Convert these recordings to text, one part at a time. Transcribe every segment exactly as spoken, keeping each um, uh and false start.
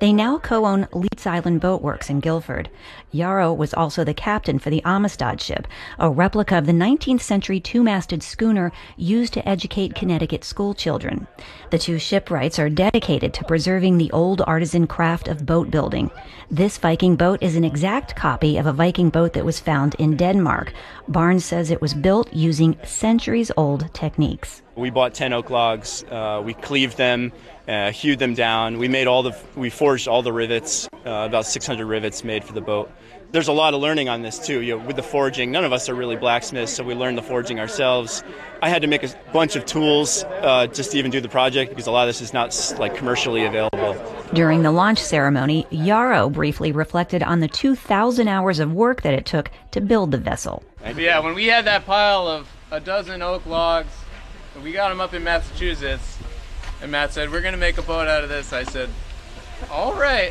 They now co-own Leeds Island Boatworks in Guildford. Yarrow was also the captain for the Amistad ship, a replica of the nineteenth century two-masted schooner used to educate Connecticut school children. The two shipwrights are dedicated to preserving the old artisan craft of boat building. This Viking boat is an exact copy of a Viking boat that was found in Denmark. Barnes says it was built using centuries-old techniques. We bought ten oak logs, uh, we cleaved them, uh, hewed them down. We made all the, we forged all the rivets, uh, about six hundred rivets made for the boat. There's a lot of learning on this too. You know, with the forging, none of us are really blacksmiths, so we learned the forging ourselves. I had to make a bunch of tools uh, just to even do the project because a lot of this is not like commercially available. During the launch ceremony, Yarrow briefly reflected on the two thousand hours of work that it took to build the vessel. Yeah, when we had that pile of a dozen oak logs, we got them up in Massachusetts, and Matt said, "We're going to make a boat out of this." I said, "All right."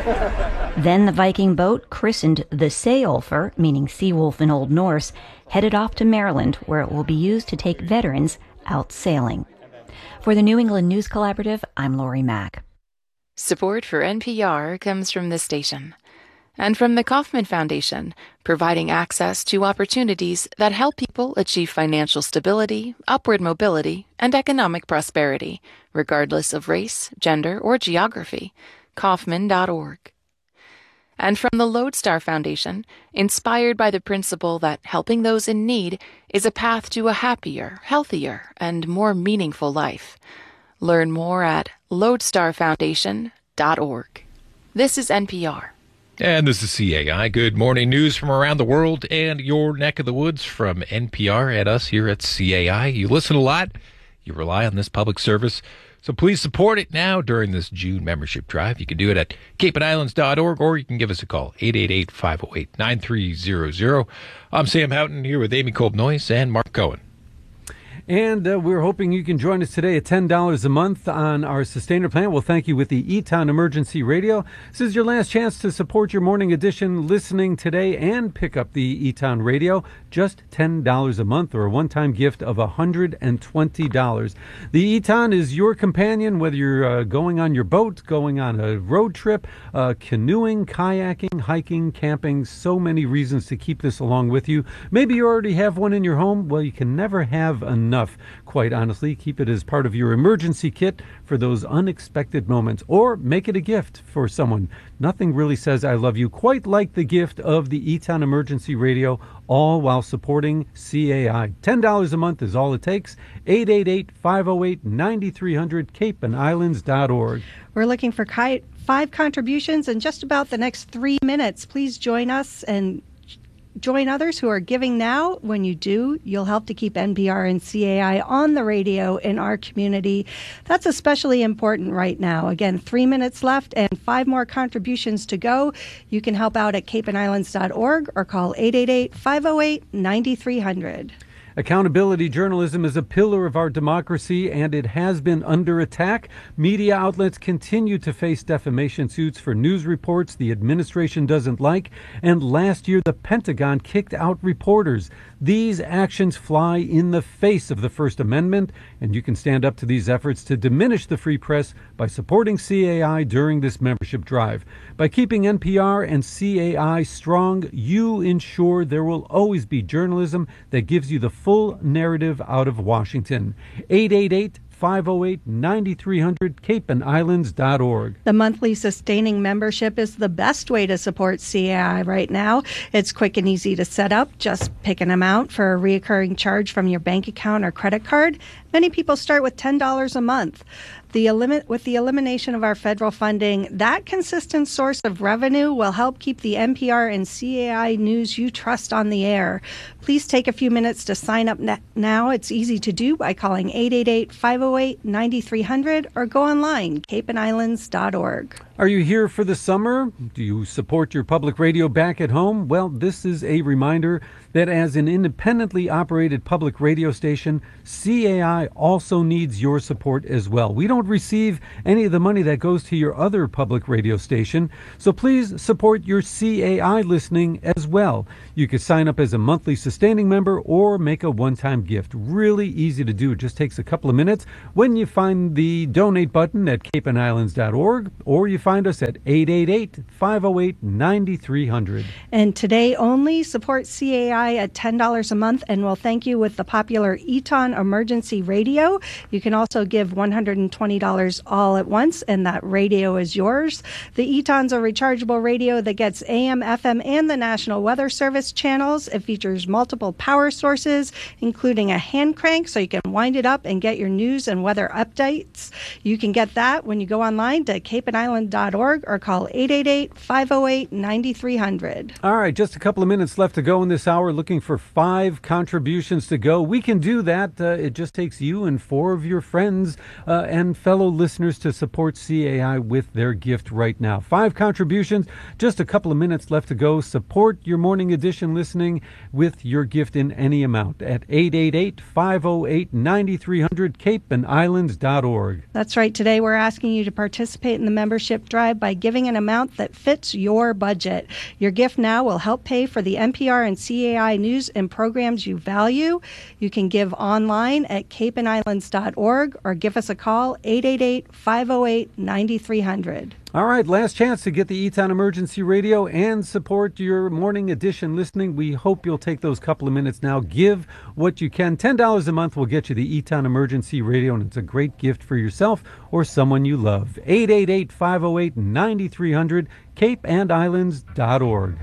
Then the Viking boat, christened the Seolfer, meaning sea wolf in Old Norse, headed off to Maryland, where it will be used to take veterans out sailing. For the New England News Collaborative, I'm Lori Mack. Support for N P R comes from this station and from the Kauffman Foundation, providing access to opportunities that help people achieve financial stability, upward mobility, and economic prosperity, regardless of race, gender, or geography. Kauffman dot org. And from the Lodestar Foundation, inspired by the principle that helping those in need is a path to a happier, healthier, and more meaningful life. Learn more at lodestar foundation dot org. This is N P R. And this is C A I. Good morning news from around the world and your neck of the woods from N P R and us here at C A I. You listen a lot. You rely on this public service. So please support it now during this June membership drive. You can do it at cape and islands dot org, or you can give us a call, eight eight eight, five oh eight, nine three zero zero. I'm Sam Houghton here with Amy Kolb-Noyce and Mark Cohen. And uh, we're hoping you can join us today at ten dollars a month on our Sustainer plan. We'll thank you with the Eton Emergency Radio. This is your last chance to support your morning edition listening today and pick up the Eton Radio. Just ten dollars a month, or a one-time gift of one hundred twenty dollars. The Eton is your companion, whether you're uh, going on your boat, going on a road trip, uh, canoeing, kayaking, hiking, camping. So many reasons to keep this along with you. Maybe you already have one in your home. Well, you can never have enough. Quite honestly, keep it as part of your emergency kit for those unexpected moments, or make it a gift for someone. Nothing really says I love you quite like the gift of the Eton Emergency Radio, all while supporting C A I. ten dollars a month is all it takes. eight eight eight, five oh eight, nine three hundred, cape and islands dot org. We're looking for ki- five contributions in just about the next three minutes. Please join us and join others who are giving now. When you do, you'll help to keep N P R and C A I on the radio in our community. That's especially important right now. Again, three minutes left and five more contributions to go. You can help out at cape and islands dot org or call eight eight eight, five oh eight, nine three hundred. Accountability journalism is a pillar of our democracy, and it has been under attack. Media outlets continue to face defamation suits for news reports the administration doesn't like, and last year the Pentagon kicked out reporters. These actions fly in the face of the First Amendment, and you can stand up to these efforts to diminish the free press by supporting C A I during this membership drive. By keeping N P R and C A I strong, you ensure there will always be journalism that gives you the full narrative out of Washington. eight eight eight, five oh eight, nine three hundred, cape and islands dot org. The monthly sustaining membership is the best way to support C A I right now. It's quick and easy to set up. Just pick an amount for a recurring charge from your bank account or credit card. Many people start with ten dollars a month. The elim- with the elimination of our federal funding, that consistent source of revenue will help keep the N P R and C A I news you trust on the air. Please take a few minutes to sign up na- now. It's easy to do by calling eight eight eight, five oh eight, nine three hundred or go online, cape and islands dot org. Are you here for the summer? Do you support your public radio back at home? Well, this is a reminder that as an independently operated public radio station, C A I also needs your support as well. We don't receive any of the money that goes to your other public radio station, so please support your C A I listening as well. You can sign up as a monthly sustaining member or make a one-time gift. Really easy to do. It just takes a couple of minutes when you find the donate button at cape and islands dot org, or you find us at eight eight eight, five oh eight, nine three hundred. And today only, support C A I at ten dollars a month, and we'll thank you with the popular Eton Emergency Radio. You can also give one hundred twenty dollars all at once, and that radio is yours. The Eton's a rechargeable radio that gets A M, F M, and the National Weather Service channels. It features multiple power sources, including a hand crank, so you can wind it up and get your news and weather updates. You can get that when you go online to cape and island dot org or call eight eight eight, five oh eight, nine three hundred. All right, just a couple of minutes left to go in this hour. Looking for five contributions to go. We can do that. Uh, it just takes you and four of your friends uh, and fellow listeners to support C A I with their gift right now. Five contributions, just a couple of minutes left to go. Support your morning edition listening with your gift in any amount at eight eight eight, five oh eight, nine three hundred, cape and islands dot org. That's right. Today we're asking you to participate in the membership drive by giving an amount that fits your budget. Your gift now will help pay for the N P R and C A I news and programs you value. You can give online at cape and islands dot org or give us a call, eight eight eight, five oh eight, nine three hundred. All right, last chance to get the Eton Emergency Radio and support your morning edition listening. We hope you'll take those couple of minutes now. Give what you can. ten dollars a month will get you the Eton Emergency Radio, and it's a great gift for yourself or someone you love. eight eight eight, five oh eight, nine three hundred, cape and islands dot org.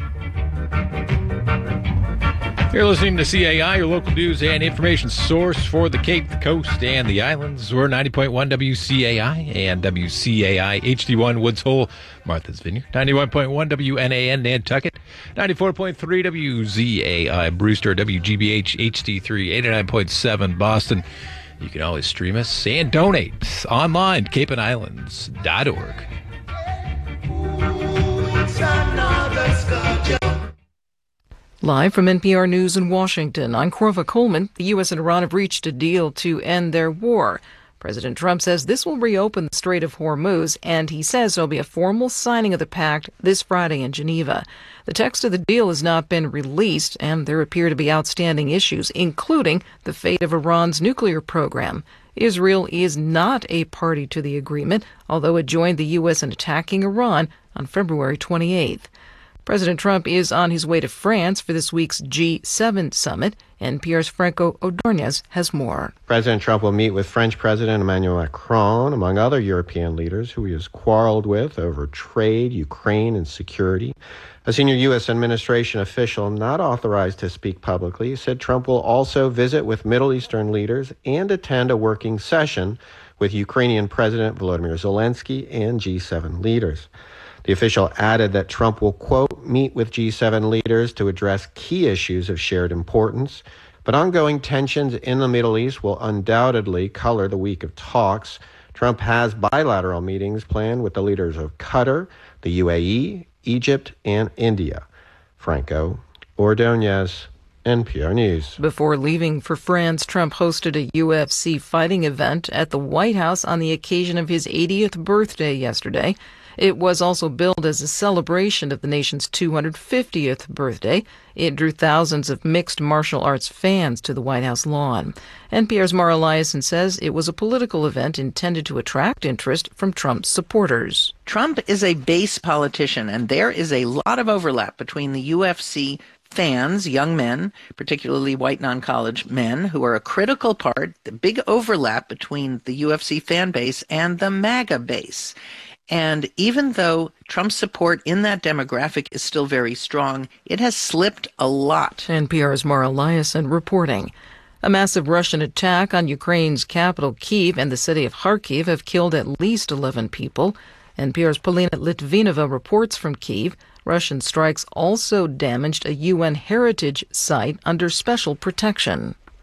You're listening to C A I, your local news and information source for the Cape, the Coast, and the Islands. We're ninety point one W C A I and W C A I H D one Woods Hole, Martha's Vineyard. ninety-one point one W N A N Nantucket. ninety-four point three W Z A I Brewster. W G B H H D three. eighty-nine point seven Boston. You can always stream us and donate online, cape and islands dot org. Live from N P R News in Washington, I'm Corva Coleman. The U S and Iran have reached a deal to end their war. President Trump says this will reopen the Strait of Hormuz, and he says there'll be a formal signing of the pact this Friday in Geneva. The text of the deal has not been released, and there appear to be outstanding issues, including the fate of Iran's nuclear program. Israel is not a party to the agreement, although it joined the U S in attacking Iran on February twenty-eighth. President Trump is on his way to France for this week's G seven summit. N P R's Franco Ordonez has more. President Trump will meet with French President Emmanuel Macron, among other European leaders who he has quarreled with over trade, Ukraine, and security. A senior U S administration official not authorized to speak publicly said Trump will also visit with Middle Eastern leaders and attend a working session with Ukrainian President Volodymyr Zelensky and G seven leaders. The official added that Trump will, quote, meet with G seven leaders to address key issues of shared importance, but ongoing tensions in the Middle East will undoubtedly color the week of talks. Trump has bilateral meetings planned with the leaders of Qatar, the U A E, Egypt, and India. Franco Ordonez, N P R News. Before leaving for France, Trump hosted a U F C fighting event at the White House on the occasion of his eightieth birthday yesterday. It was also billed as a celebration of the nation's two hundred fiftieth birthday. It drew thousands of mixed martial arts fans to the White House lawn. N P R's Mara Eliason says it was a political event intended to attract interest from Trump's supporters. Trump is a base politician, and there is a lot of overlap between the U F C fans, young men, particularly white non-college men, who are a critical part, the big overlap between the U F C fan base and the MAGA base. And even though Trump's support in that demographic is still very strong, it has slipped a lot. N P R's Mara Eliason reporting. A massive Russian attack on Ukraine's capital, Kyiv, and the city of Kharkiv have killed at least eleven people. N P R's Polina Litvinova reports from Kyiv. Russian strikes also damaged a U N heritage site under special protection.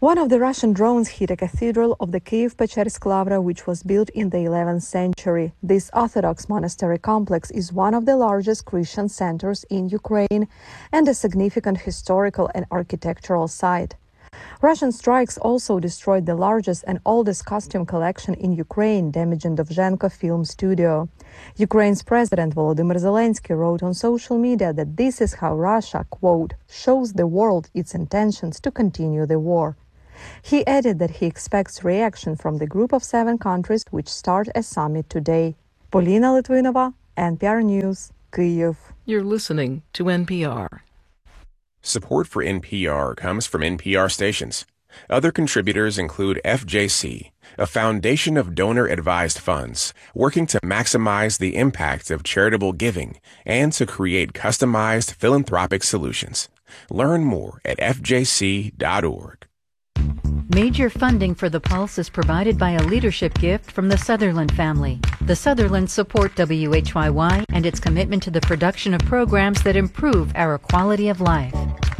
One of the Russian drones hit a cathedral of the Kiev-Pechersk Lavra, which was built in the eleventh century. This Orthodox monastery complex is one of the largest Christian centers in Ukraine and a significant historical and architectural site. Russian strikes also destroyed the largest and oldest costume collection in Ukraine, damaging Dovzhenko Film Studio. Ukraine's President Volodymyr Zelensky wrote on social media that this is how Russia, quote, shows the world its intentions to continue the war. He added that he expects reaction from the group of seven countries which start a summit today. Polina Litvinova, N P R News, Kyiv. You're listening to N P R. Support for N P R comes from N P R stations. Other contributors include F J C, a foundation of donor-advised funds working to maximize the impact of charitable giving and to create customized philanthropic solutions. Learn more at f j c dot org. Major funding for The Pulse is provided by a leadership gift from the Sutherland family. The Sutherlands support W H Y Y and its commitment to the production of programs that improve our quality of life.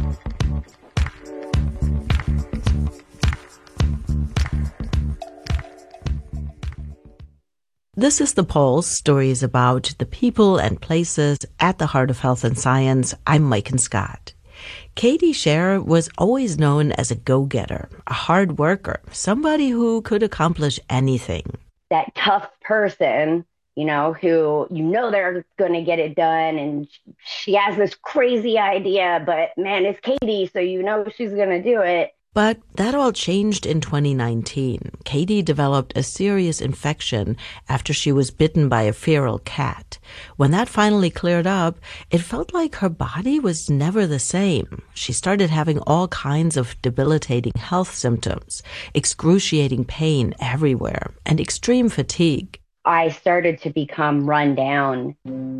This is The Pulse, stories about the people and places at the heart of health and science. I'm Maiken Scott. Katie Scherer was always known as a go-getter, a hard worker, somebody who could accomplish anything. That tough person, you know, who you know they're going to get it done, and she has this crazy idea, but man, it's Katie, so you know she's going to do it. But that all changed in twenty nineteen. Katie developed a serious infection after she was bitten by a feral cat. When that finally cleared up, it felt like her body was never the same. She started having all kinds of debilitating health symptoms, excruciating pain everywhere, and extreme fatigue. I started to become run down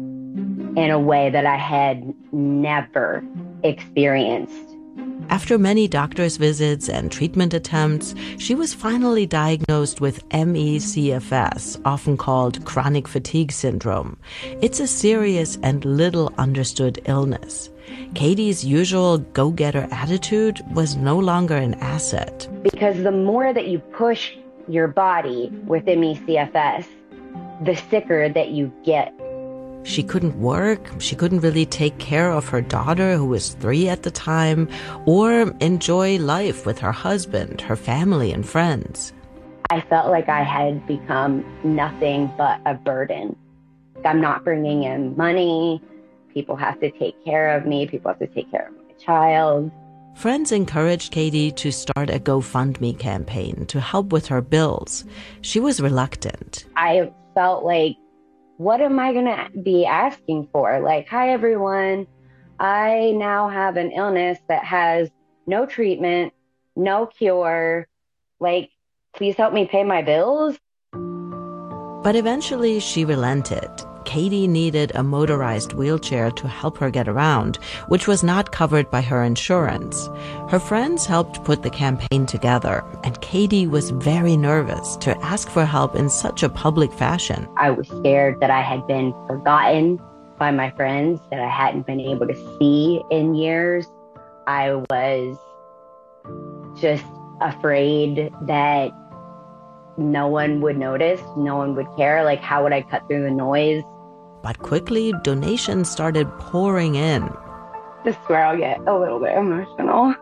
in a way that I had never experienced. After many doctor's visits and treatment attempts, she was finally diagnosed with M E C F S, often called chronic fatigue syndrome. It's a serious and little understood illness. Katie's usual go-getter attitude was no longer an asset. Because the more that you push your body with M E C F S, the sicker that you get. She couldn't work, she couldn't really take care of her daughter, who was three at the time, or enjoy life with her husband, her family, and friends. I felt like I had become nothing but a burden. I'm not bringing in money. People have to take care of me. People have to take care of my child. Friends encouraged Katie to start a GoFundMe campaign to help with her bills. She was reluctant. I felt like, what am I going to be asking for? Like, hi, everyone. I now have an illness that has no treatment, no cure. Like, please help me pay my bills. But eventually she relented. Katie needed a motorized wheelchair to help her get around, which was not covered by her insurance. Her friends helped put the campaign together, and Katie was very nervous to ask for help in such a public fashion. I was scared that I had been forgotten by my friends, that I hadn't been able to see in years. I was just afraid that no one would notice, no one would care. Like, how would I cut through the noise? But quickly, donations started pouring in. This is where I'll get a little bit emotional.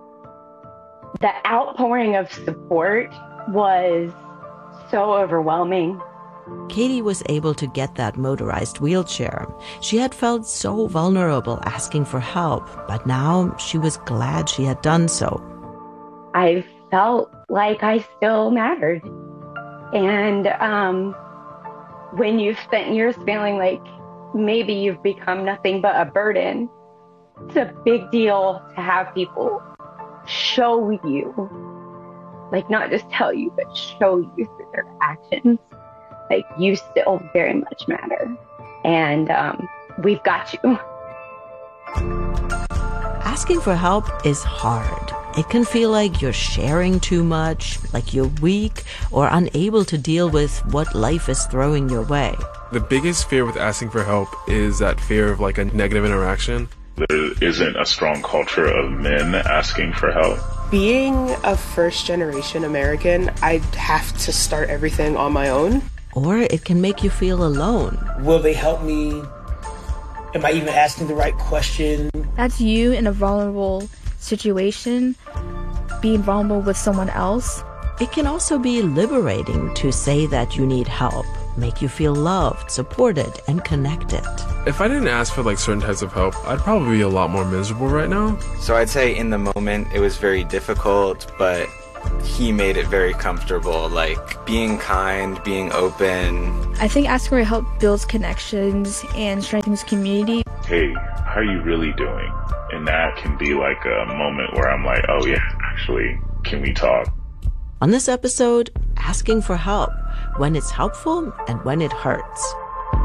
The outpouring of support was so overwhelming. Katie was able to get that motorized wheelchair. She had felt so vulnerable asking for help, but now she was glad she had done so. I felt like I still mattered. And um, when you've spent years feeling like maybe you've become nothing but a burden, it's a big deal to have people show you, like not just tell you, but show you through their actions, like you still very much matter. And um, we've got you. Asking for help is hard. It can feel like you're sharing too much, like you're weak or unable to deal with what life is throwing your way. The biggest fear with asking for help is that fear of like a negative interaction. there isn't a strong culture of men asking for help. Being a first-generation American, I have to start everything on my own. Or it can make you feel alone. Will they help me? Am I even asking the right question? That's you in a vulnerable situation, being vulnerable with someone else. It can also be liberating to say that you need help, make you feel loved, supported, and connected. If I didn't ask for like certain types of help, I'd probably be a lot more miserable right now. So I'd say in the moment it was very difficult, but he made it very comfortable, like being kind, being open. I think asking for help builds connections and strengthens community. Hey, how are you really doing? And that can be like a moment where I'm like, oh yeah, actually, can we talk? On this episode, asking for help, when it's helpful and when it hurts.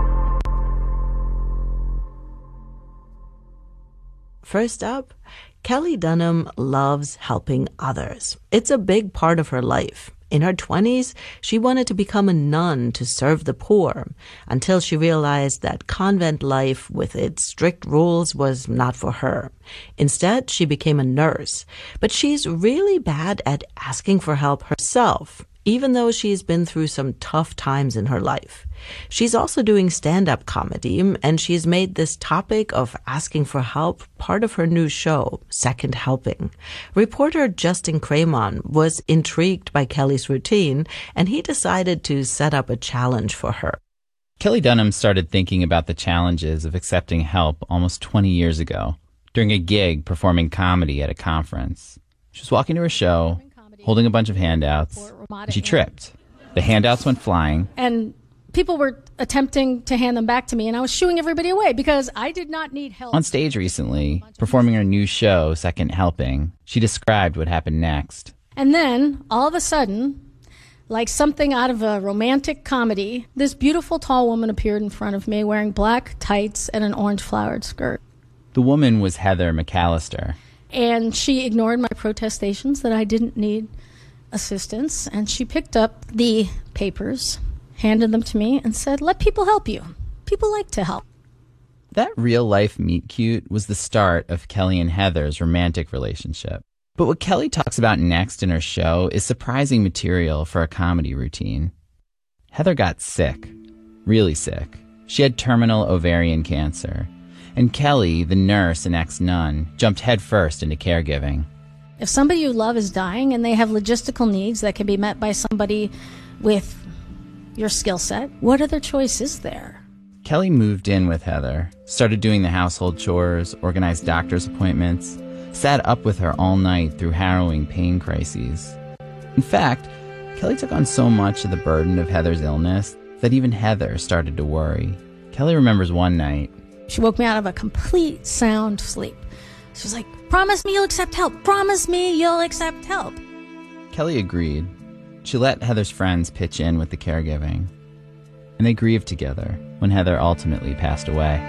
First up, Kelly Dunham loves helping others. It's a big part of her life. In her twenties, she wanted to become a nun to serve the poor, until she realized that convent life with its strict rules was not for her. Instead, she became a nurse. But she's really bad at asking for help herself, even though she's been through some tough times in her life. She's also doing stand-up comedy, and she's made this topic of asking for help part of her new show, Second Helping. Reporter Justin Cremon was intrigued by Kelly's routine, and he decided to set up a challenge for her. Kelly Dunham started thinking about the challenges of accepting help almost twenty years ago, during a gig performing comedy at a conference. She was walking to her show, holding a bunch of handouts, and she tripped. The handouts went flying. And people were attempting to hand them back to me, and I was shooing everybody away because I did not need help. On stage recently, performing her new show, Second Helping, she described what happened next. And then, all of a sudden, like something out of a romantic comedy, this beautiful tall woman appeared in front of me wearing black tights and an orange flowered skirt. The woman was Heather McAllister. And she ignored my protestations that I didn't need assistance, and she picked up the papers, handed them to me, and said, "Let people help you. People like to help." That real-life meet-cute was the start of Kelly and Heather's romantic relationship. But what Kelly talks about next in her show is surprising material for a comedy routine. Heather got sick, really sick. She had terminal ovarian cancer. And Kelly, the nurse and ex-nun, jumped headfirst into caregiving. If somebody you love is dying and they have logistical needs that can be met by somebody with your skill set, what other choice is there? Kelly moved in with Heather, started doing the household chores, organized doctor's appointments, sat up with her all night through harrowing pain crises. In fact, Kelly took on so much of the burden of Heather's illness that even Heather started to worry. Kelly remembers one night. She woke me out of a complete sound sleep. She was like, "Promise me you'll accept help. Promise me you'll accept help." Kelly agreed. She let Heather's friends pitch in with the caregiving. And they grieved together when Heather ultimately passed away.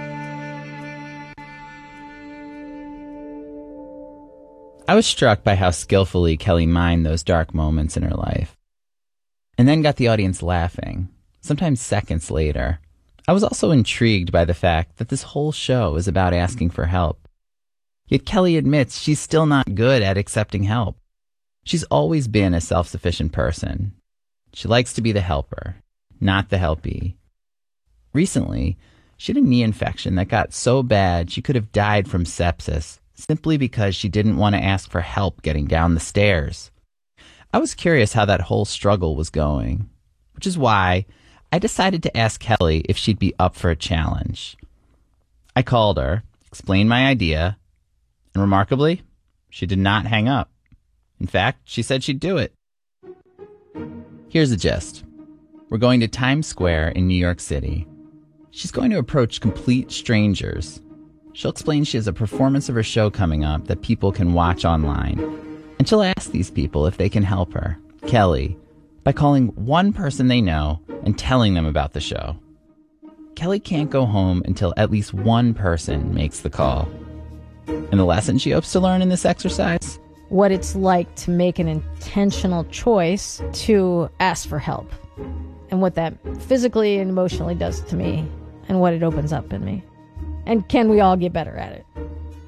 I was struck by how skillfully Kelly mined those dark moments in her life. And then got the audience laughing, sometimes seconds later. I was also intrigued by the fact that this whole show is about asking for help. Yet Kelly admits she's still not good at accepting help. She's always been a self-sufficient person. She likes to be the helper, not the helpee. Recently, she had a knee infection that got so bad she could have died from sepsis simply because she didn't want to ask for help getting down the stairs. I was curious how that whole struggle was going, which is why I decided to ask Kelly if she'd be up for a challenge. I called her, explained my idea, and remarkably, she did not hang up. In fact, she said she'd do it. Here's the gist. We're going to Times Square in New York City. She's going to approach complete strangers. She'll explain she has a performance of her show coming up that people can watch online. And she'll ask these people if they can help her, Kelly, by calling one person they know and telling them about the show. Kelly can't go home until at least one person makes the call. And the lesson she hopes to learn in this exercise? What it's like to make an intentional choice to ask for help, and what that physically and emotionally does to me, and what it opens up in me. And can we all get better at it?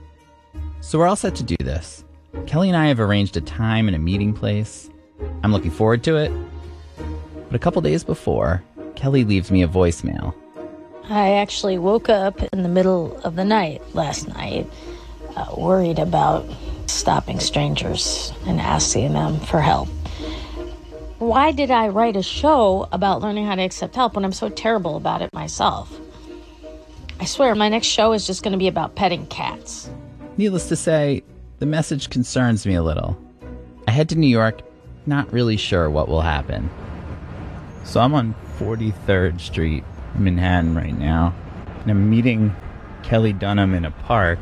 So we're all set to do this. Kelly and I have arranged a time and a meeting place. I'm looking forward to it. But a couple days before, Kelly leaves me a voicemail. I actually woke up in the middle of the night last night, uh, worried about stopping strangers and asking them for help. Why did I write a show about learning how to accept help when I'm so terrible about it myself? I swear, my next show is just going to be about petting cats. Needless to say, the message concerns me a little. I head to New York, not really sure what will happen. So I'm on forty-third Street, Manhattan right now, and I'm meeting Kelly Dunham in a park.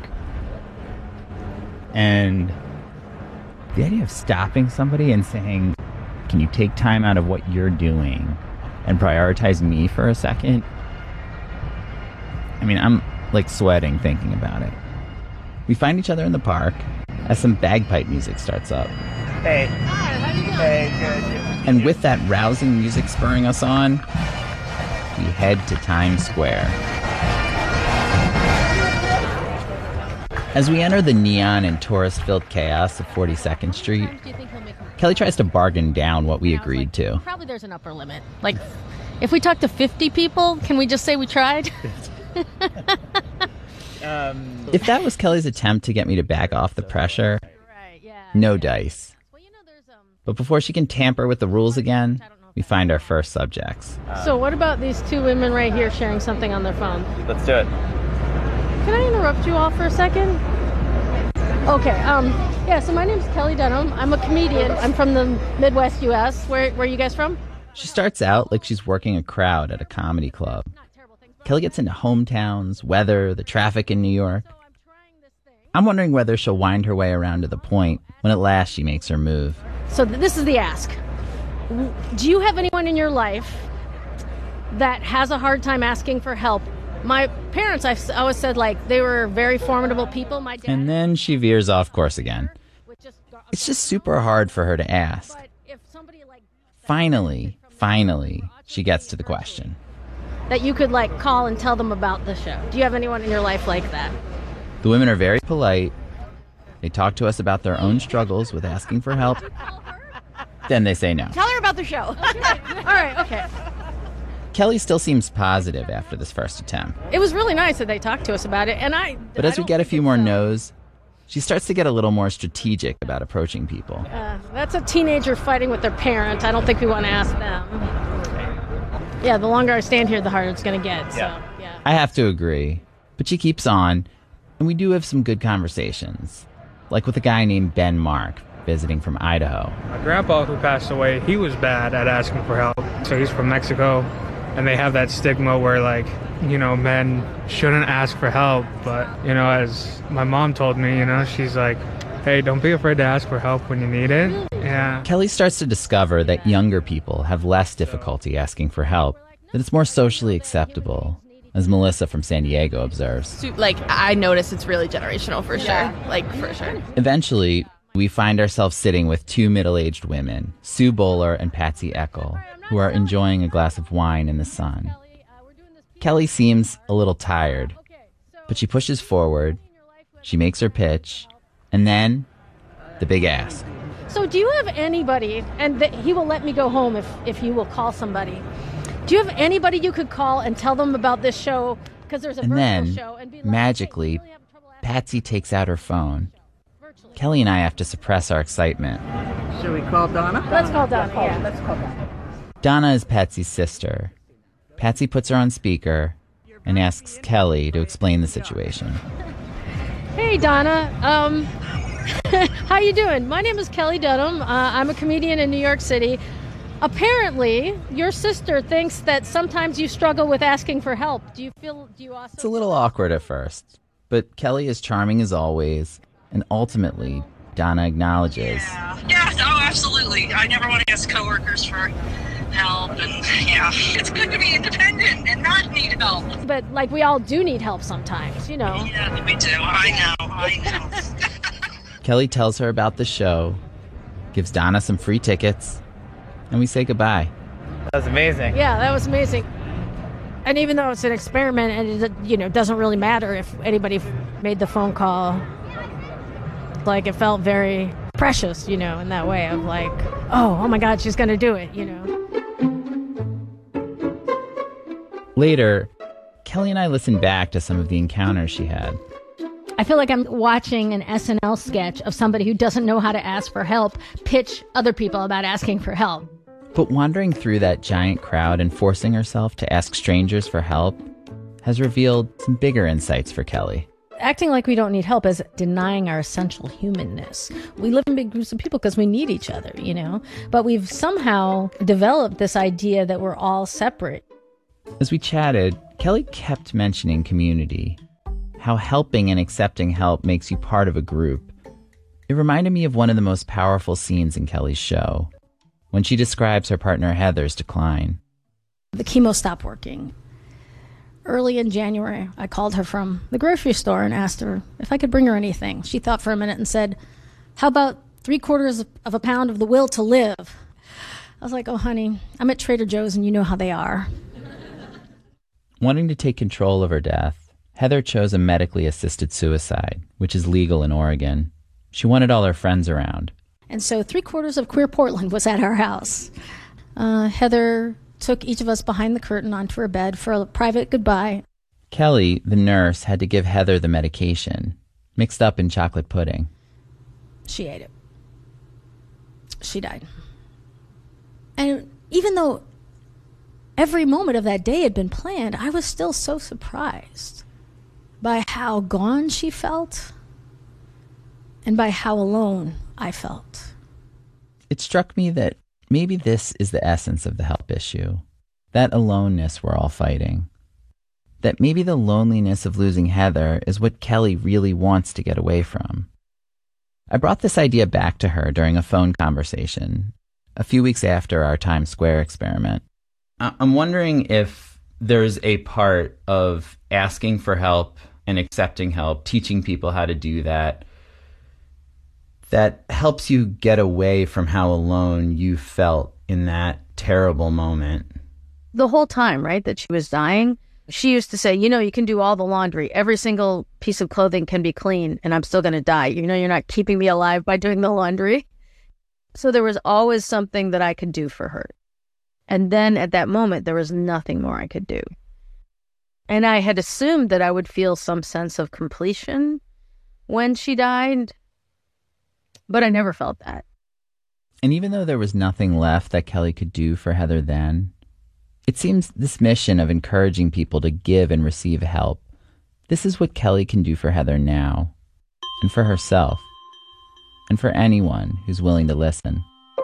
And the idea of stopping somebody and saying, can you take time out of what you're doing and prioritize me for a second? I mean, I'm like sweating thinking about it. We find each other in the park as some bagpipe music starts up. Hey. Hi, how you doing? Hey, good, good. And with that rousing music spurring us on, we head to Times Square. As we enter the neon and tourist-filled chaos of forty-second Street, Kelly tries to bargain down what we agreed to. Probably there's an upper limit. Like, if we talk to fifty people, can we just say we tried? um, if that was Kelly's attempt to get me to back off the pressure, no dice. But before she can tamper with the rules again, we find our first subjects. So what about these two women right here sharing something on their phone? Let's do it. Can I interrupt you all for a second? Okay, um, yeah, so my name's Kelly Dunham. I'm a comedian. I'm from the Midwest U S. Where, where are you guys from? She starts out like she's working a crowd at a comedy club. Kelly gets into hometowns, weather, the traffic in New York. I'm wondering whether she'll wind her way around to the point when at last she makes her move. So th- this is the ask. Do you have anyone in your life that has a hard time asking for help? My parents, I've always said, like, they were very formidable people. My dad. And then she veers off course again. It's just super hard for her to ask. Finally, finally, she gets to the question. That you could, like, call and tell them about the show. Do you have anyone in your life like that? The women are very polite. They talk to us about their own struggles with asking for help. Then they say no. Tell her about the show. Okay. All right, okay. Kelly still seems positive after this first attempt. It was really nice that they talked to us about it, and I... But as I we get a few more no's, she starts to get a little more strategic about approaching people. Uh, that's a teenager fighting with their parent. I don't think we want to ask them. Yeah, the longer I stand here, the harder it's going to get. So, yeah. yeah. I have to agree. But she keeps on, and we do have some good conversations. Like with a guy named Ben Mark, visiting from Idaho. My grandpa, who passed away, he was bad at asking for help. So he's from Mexico, and they have that stigma where, like, you know, men shouldn't ask for help. But, you know, as my mom told me, you know, she's like, hey, don't be afraid to ask for help when you need it. Yeah. Kelly starts to discover that younger people have less difficulty asking for help, that it's more socially acceptable, as Melissa from San Diego observes. Like, I notice it's really generational for sure. Yeah. Like, for sure. Eventually, we find ourselves sitting with two middle-aged women, Sue Bowler and Patsy Eckel, who are enjoying a glass of wine in the sun. Kelly seems a little tired, but she pushes forward, she makes her pitch, and then the big ask. So do you have anybody, and th- he will let me go home if, if you will call somebody. Do you have anybody you could call and tell them about this show? Because there's a and virtual then, show. And be like, magically, hey, really Patsy takes out her phone. Virtually. Kelly and I have to suppress our excitement. Should we call Donna? Let's call Donna, yeah. Let's call Donna. Donna is Patsy's sister. Patsy puts her on speaker and asks Kelly to explain the situation. Hey, Donna. Um, how you doing? My name is Kelly Dunham. Uh, I'm a comedian in New York City. Apparently, your sister thinks that sometimes you struggle with asking for help. Do you feel, do you also... It's a little awkward at first, but Kelly is charming as always, and ultimately, Donna acknowledges. Yeah, yeah, oh, absolutely. I never want to ask coworkers for help, and yeah, it's good to be independent and not need help. But, like, we all do need help sometimes, you know. Yeah, we do. I know, I know. Kelly tells her about the show, gives Donna some free tickets, and we say goodbye. That was amazing. Yeah, that was amazing. And even though it's an experiment, and it, you know, doesn't really matter if anybody made the phone call. Like, it felt very precious, you know, in that way of like, oh, oh my God, she's going to do it, you know. Later, Kelly and I listened back to some of the encounters she had. I feel like I'm watching an S N L sketch of somebody who doesn't know how to ask for help pitch other people about asking for help. But wandering through that giant crowd and forcing herself to ask strangers for help has revealed some bigger insights for Kelly. Acting like we don't need help is denying our essential humanness. We live in big groups of people because we need each other, you know? But we've somehow developed this idea that we're all separate. As we chatted, Kelly kept mentioning community, how helping and accepting help makes you part of a group. It reminded me of one of the most powerful scenes in Kelly's show, when she describes her partner Heather's decline. The chemo stopped working. Early in January, I called her from the grocery store and asked her if I could bring her anything. She thought for a minute and said, how about three quarters of a pound of the will to live? I was like, oh, honey, I'm at Trader Joe's and you know how they are. Wanting to take control of her death, Heather chose a medically assisted suicide, which is legal in Oregon. She wanted all her friends around. And so three quarters of Queer Portland was at our house. Uh, Heather took each of us behind the curtain onto her bed for a private goodbye. Kelly, the nurse, had to give Heather the medication, mixed up in chocolate pudding. She ate it. She died. And even though every moment of that day had been planned, I was still so surprised by how gone she felt and by how alone I felt. It struck me that maybe this is the essence of the help issue, that aloneness we're all fighting. That maybe the loneliness of losing Heather is what Kelly really wants to get away from. I brought this idea back to her during a phone conversation, a few weeks after our Times Square experiment. I'm wondering if there's a part of asking for help and accepting help, teaching people how to do that, that helps you get away from how alone you felt in that terrible moment. The whole time, right, that she was dying, she used to say, you know, you can do all the laundry. Every single piece of clothing can be clean and I'm still going to die. You know, you're not keeping me alive by doing the laundry. So there was always something that I could do for her. And then at that moment, there was nothing more I could do. And I had assumed that I would feel some sense of completion when she died, but I never felt that. And even though there was nothing left that Kelly could do for Heather then, it seems this mission of encouraging people to give and receive help, this is what Kelly can do for Heather now, and for herself, and for anyone who's willing to listen.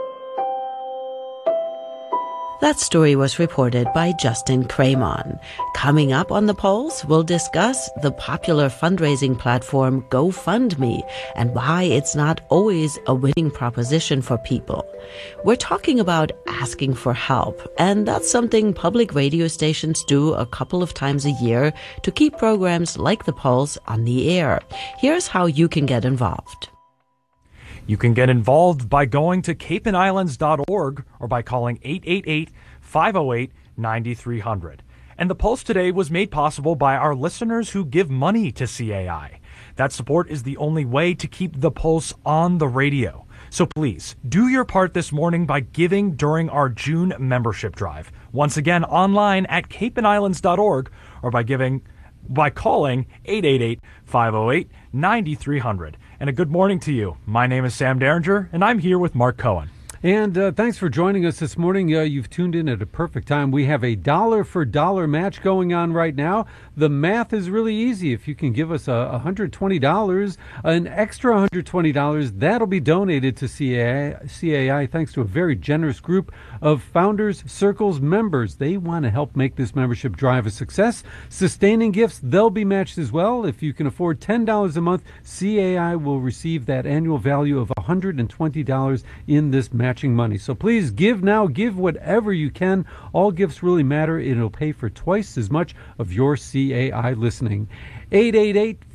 That story was reported by Justin Cramon. Coming up on The Pulse, we'll discuss the popular fundraising platform GoFundMe and why it's not always a winning proposition for people. We're talking about asking for help, and that's something public radio stations do a couple of times a year to keep programs like The Pulse on the air. Here's how you can get involved. You can get involved by going to cape and islands dot org or by calling eight eight eight, five oh eight, nine three hundred. And The Pulse today was made possible by our listeners who give money to C A I. That support is the only way to keep The Pulse on the radio. So please, do your part this morning by giving during our June membership drive. Once again, online at cape and islands dot org or by giving by calling eight eight eight, five oh eight, nine three hundred. And a good morning to you. My name is Sam Derringer, and I'm here with Mark Cohen. And uh, thanks for joining us this morning. Uh, you've tuned in at a perfect time. We have a dollar for dollar match going on right now. The math is really easy. If you can give us a one hundred twenty dollars, an extra one hundred twenty dollars, that'll be donated to C A I, C A I thanks to a very generous group of Founders Circles members. They want to help make this membership drive a success. Sustaining gifts, they'll be matched as well. If you can afford ten dollars a month, C A I will receive that annual value of one hundred twenty dollars in this matching money. So please give now, give whatever you can. All gifts really matter. It'll pay for twice as much of your C A I listening. eight eight eight,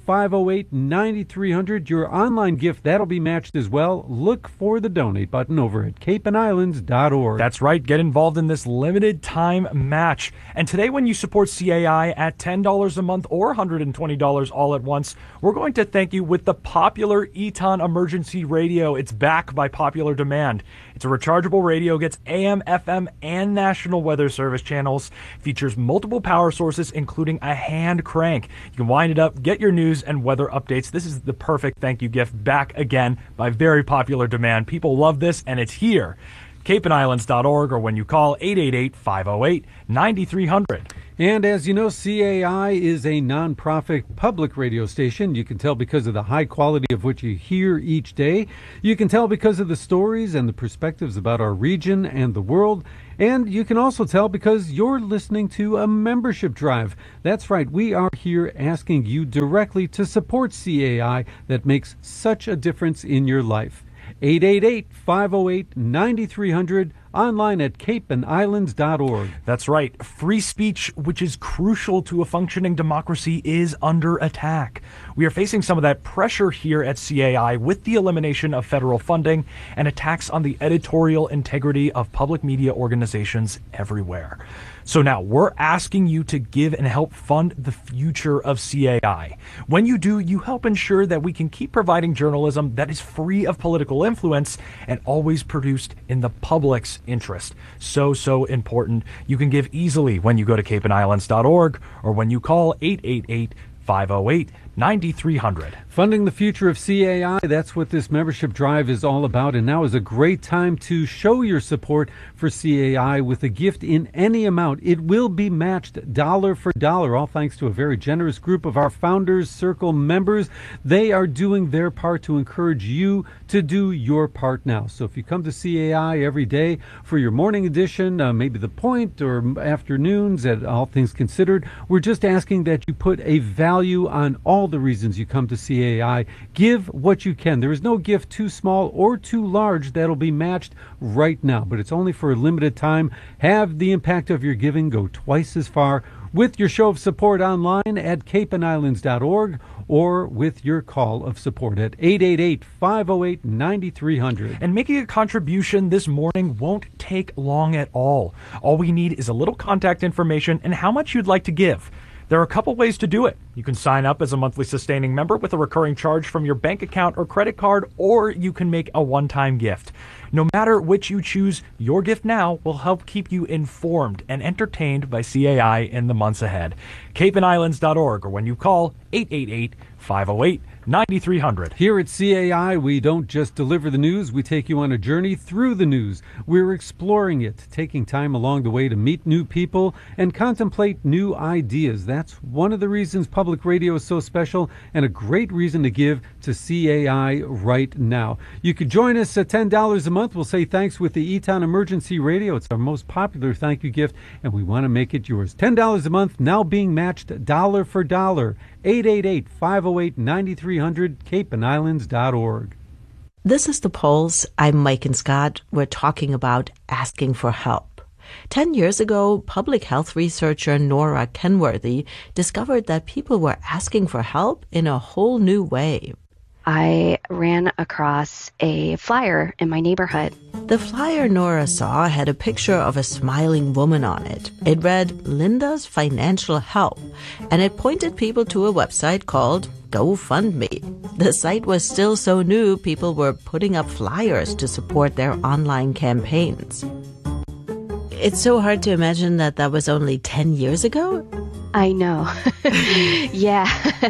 five oh eight, nine three hundred. Your online gift, that'll be matched as well. Look for the donate button over at cape and islands dot org. That's right. Get involved in this limited time match. And today, when you support C A I at ten dollars a month or one hundred twenty dollars all at once, we're going to thank you with the popular Eton Emergency Radio. It's back by popular demand. It's a rechargeable radio, gets A M, F M, and National Weather Service channels, features multiple power sources, including a hand crank. You can wind it up, get your news and weather updates. This is the perfect thank you gift, back again by very popular demand. People love this, and it's here. cape and islands dot org, or when you call eight eight eight, five oh eight, nine three hundred. And as you know, C A I is a nonprofit public radio station. You can tell because of the high quality of what you hear each day. You can tell because of the stories and the perspectives about our region and the world. And you can also tell because you're listening to a membership drive. That's right, we are here asking you directly to support C A I that makes such a difference in your life. eight eight eight, five oh eight, nine three hundred, online at cape and islands dot org. That's right. Free speech, which is crucial to a functioning democracy, is under attack. We are facing some of that pressure here at C A I with the elimination of federal funding and attacks on the editorial integrity of public media organizations everywhere. So now we're asking you to give and help fund the future of C A I. When you do, you help ensure that we can keep providing journalism that is free of political influence and always produced in the public's interest. So, so important. You can give easily when you go to cape and islands dot org or when you call eight eight eight, five oh eight, nine three hundred. Funding the future of C A I, that's what this membership drive is all about. And now is a great time to show your support for C A I with a gift in any amount. It will be matched dollar for dollar, all thanks to a very generous group of our Founders Circle members. They are doing their part to encourage you to do your part now. So if you come to C A I every day for your morning edition, uh, maybe The Point, or afternoons at All Things Considered, we're just asking that you put a value on all the reasons you come to C A I. Give what you can. There is no gift too small or too large that'll be matched right now, but it's only for a limited time. Have the impact of your giving go twice as far with your show of support online at cape and islands dot org or with your call of support at eight eight eight, five oh eight, nine three hundred. And making a contribution this morning won't take long at all. All we need is a little contact information and how much you'd like to give. There are a couple ways to do it. You can sign up as a monthly sustaining member with a recurring charge from your bank account or credit card, or you can make a one-time gift. No matter which you choose, your gift now will help keep you informed and entertained by C A I in the months ahead. cape and islands dot org, or when you call eight eight eight, five oh eight, nine three hundred. Here at C A I, we don't just deliver the news, we take you on a journey through the news. We're exploring it, taking time along the way to meet new people and contemplate new ideas. That's one of the reasons public radio is so special and a great reason to give to C A I right now. You could join us at ten dollars a month. We'll say thanks with the Eton Emergency Radio. It's our most popular thank you gift, and we want to make it yours. ten dollars a month, now being matched dollar for dollar. eight eight eight, five oh eight, nine three hundred, cape and islands dot org. This is The Pulse. I'm Mike and Scott. We're talking about asking for help. Ten years ago, public health researcher Nora Kenworthy discovered that people were asking for help in a whole new way. I ran across a flyer in my neighborhood. The flyer Nora saw had a picture of a smiling woman on it. It read, Linda's Financial Help, and it pointed people to a website called GoFundMe. The site was still so new, people were putting up flyers to support their online campaigns. It's so hard to imagine that that was only ten years ago. I know. Yeah.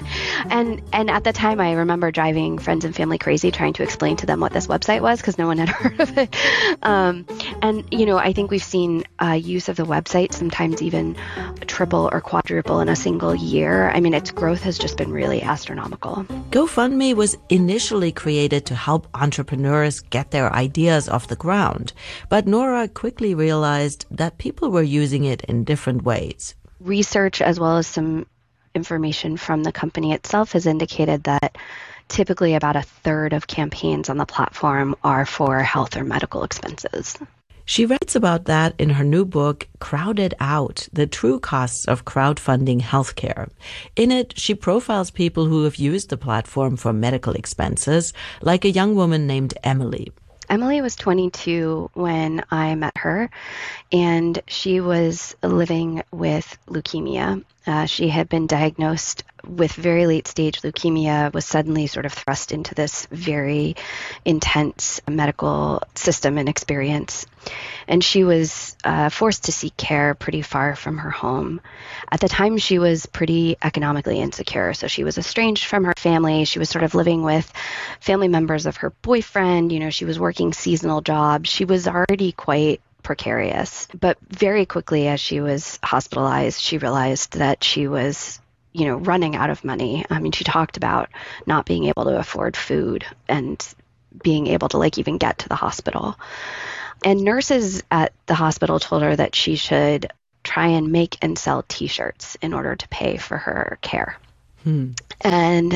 And and at the time, I remember driving friends and family crazy trying to explain to them what this website was because no one had heard of it. Um, and, you know, I think we've seen uh, use of the website sometimes even triple or quadruple in a single year. I mean, its growth has just been really astronomical. GoFundMe was initially created to help entrepreneurs get their ideas off the ground. But Nora quickly realized that people were using it in different ways. Research as well as some information from the company itself has indicated that typically about a third of campaigns on the platform are for health or medical expenses. She writes about that in her new book, Crowded Out, The True Costs of Crowdfunding Healthcare. In it, she profiles people who have used the platform for medical expenses, like a young woman named Emily. Emily was twenty-two when I met her, and she was living with leukemia. Uh, she had been diagnosed with very late stage leukemia, was suddenly sort of thrust into this very intense medical system and experience. And she was uh, forced to seek care pretty far from her home. At the time, she was pretty economically insecure. So she was estranged from her family. She was sort of living with family members of her boyfriend. You know, she was working seasonal jobs. She was already quite precarious. But very quickly, as she was hospitalized, she realized that she was, you know, running out of money. I mean, she talked about not being able to afford food and being able to like even get to the hospital. And nurses at the hospital told her that she should try and make and sell T-shirts in order to pay for her care. Hmm. And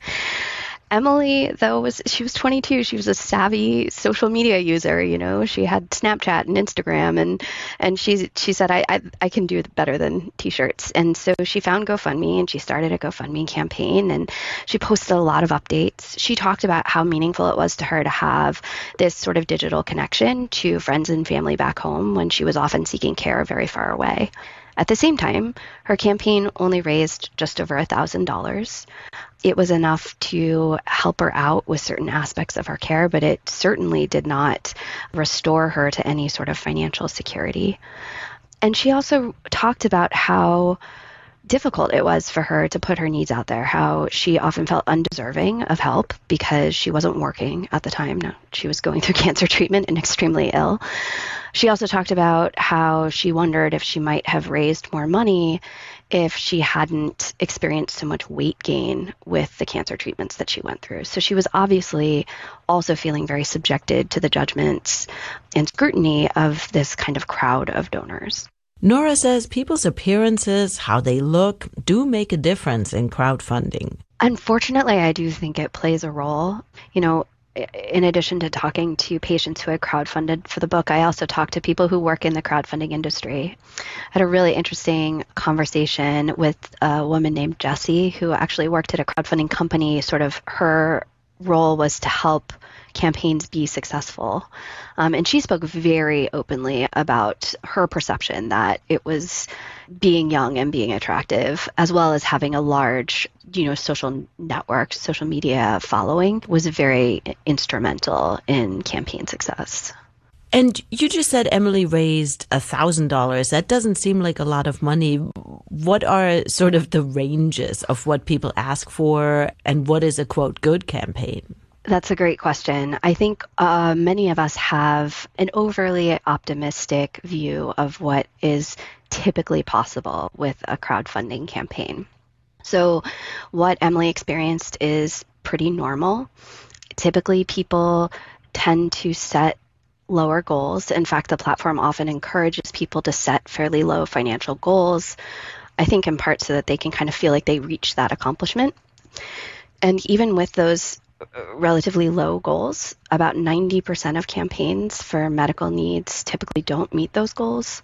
Emily, though, was she was twenty-two. She was a savvy social media user. You know, she had Snapchat and Instagram, and and she she said, I, I I can do better than T-shirts. And so she found GoFundMe, and she started a GoFundMe campaign, and she posted a lot of updates. She talked about how meaningful it was to her to have this sort of digital connection to friends and family back home when she was often seeking care very far away. At the same time, her campaign only raised just over one thousand dollars. It was enough to help her out with certain aspects of her care, but it certainly did not restore her to any sort of financial security. And she also talked about how difficult it was for her to put her needs out there, how she often felt undeserving of help because she wasn't working at the time. No, she was going through cancer treatment and extremely ill. She also talked about how she wondered if she might have raised more money if she hadn't experienced so much weight gain with the cancer treatments that she went through. So she was obviously also feeling very subjected to the judgments and scrutiny of this kind of crowd of donors. Nora says people's appearances, how they look, do make a difference in crowdfunding. Unfortunately, I do think it plays a role. You know, in addition to talking to patients who had crowdfunded for the book, I also talked to people who work in the crowdfunding industry. I had a really interesting conversation with a woman named Jessie, who actually worked at a crowdfunding company. Sort of her role was to help campaigns be successful. Um, and she spoke very openly about her perception that it was being young and being attractive, as well as having a large, you know, social network, social media following, was very instrumental in campaign success. And you just said Emily raised one thousand dollars. That doesn't seem like a lot of money. What are sort of the ranges of what people ask for, and what is a, quote, good campaign? That's a great question. I think uh, many of us have an overly optimistic view of what is typically possible with a crowdfunding campaign. So what Emily experienced is pretty normal. Typically, people tend to set lower goals. In fact, the platform often encourages people to set fairly low financial goals, I think in part so that they can kind of feel like they reach that accomplishment. And even with those relatively low goals, about ninety percent of campaigns for medical needs typically don't meet those goals.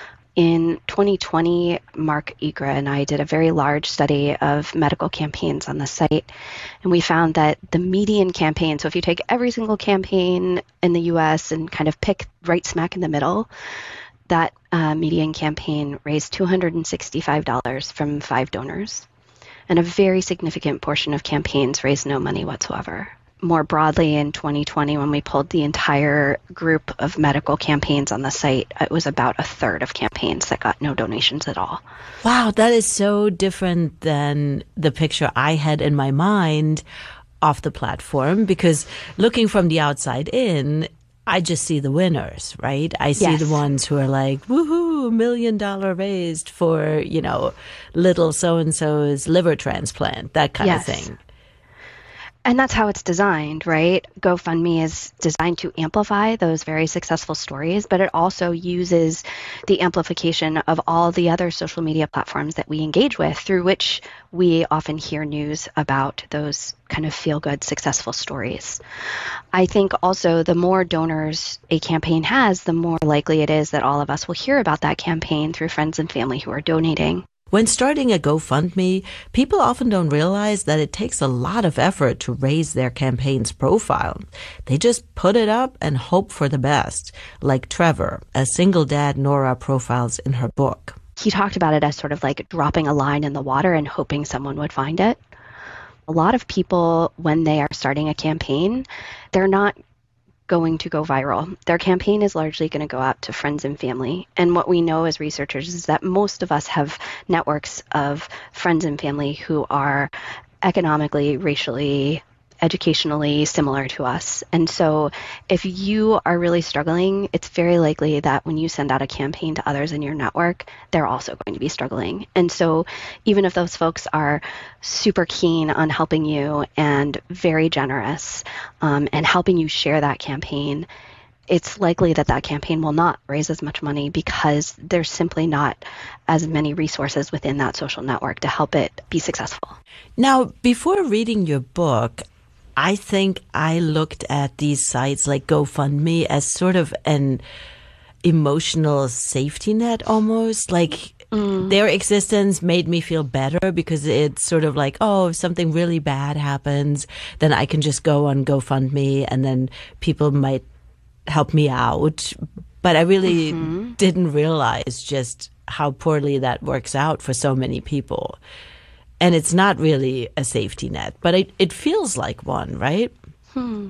In twenty twenty, Mark Igra and I did a very large study of medical campaigns on the site, and we found that the median campaign, so if you take every single campaign in the U S and kind of pick right smack in the middle, that uh, median campaign raised two hundred sixty-five dollars from five donors. And a very significant portion of campaigns raised no money whatsoever. More broadly, in twenty twenty, when we pulled the entire group of medical campaigns on the site, it was about a third of campaigns that got no donations at all. Wow, that is so different than the picture I had in my mind off the platform, because looking from the outside in, I just see the winners, right? I see Yes. the ones who are like, woohoo, million dollar raised for, you know, little so-and-so's liver transplant, that kind Yes. of thing. And that's how it's designed, right? GoFundMe is designed to amplify those very successful stories, but it also uses the amplification of all the other social media platforms that we engage with, through which we often hear news about those kind of feel-good, successful stories. I think also the more donors a campaign has, the more likely it is that all of us will hear about that campaign through friends and family who are donating. When starting a GoFundMe, people often don't realize that it takes a lot of effort to raise their campaign's profile. They just put it up and hope for the best, like Trevor, a single dad Nora profiles in her book. He talked about it as sort of like dropping a line in the water and hoping someone would find it. A lot of people, when they are starting a campaign, they're not going to go viral. Their campaign is largely going to go out to friends and family. And what we know as researchers is that most of us have networks of friends and family who are economically, racially, educationally similar to us. And so if you are really struggling, it's very likely that when you send out a campaign to others in your network, they're also going to be struggling. And so even if those folks are super keen on helping you and very generous um, and helping you share that campaign, it's likely that that campaign will not raise as much money because there's simply not as many resources within that social network to help it be successful. Now, before reading your book, I think I looked at these sites like GoFundMe as sort of an emotional safety net almost. Like mm. their existence made me feel better because it's sort of like, oh, if something really bad happens, then I can just go on GoFundMe and then people might help me out. But I really mm-hmm. didn't realize just how poorly that works out for so many people. And it's not really a safety net, but it, it feels like one, right? Hmm.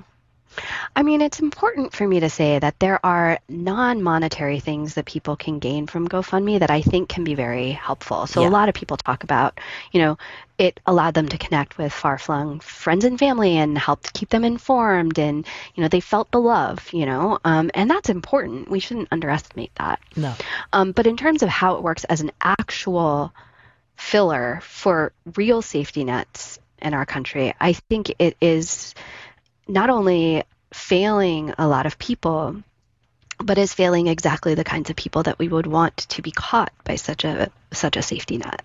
I mean, it's important for me to say that there are non-monetary things that people can gain from GoFundMe that I think can be very helpful. So yeah. a lot of people talk about, you know, it allowed them to connect with far-flung friends and family and helped keep them informed, and, you know, they felt the love, you know, um, and that's important. We shouldn't underestimate that. No. Um, but in terms of how it works as an actual filler for real safety nets in our country, I think it is not only failing a lot of people, but is failing exactly the kinds of people that we would want to be caught by such a such a safety net.